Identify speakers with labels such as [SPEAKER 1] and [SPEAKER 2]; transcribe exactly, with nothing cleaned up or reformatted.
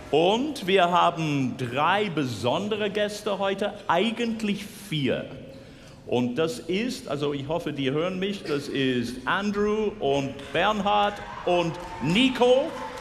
[SPEAKER 1] Und wir haben drei besondere Gäste heute, eigentlich vier. Und das ist, also ich hoffe, die hören mich, das ist Andrew und Bernhard und Nico.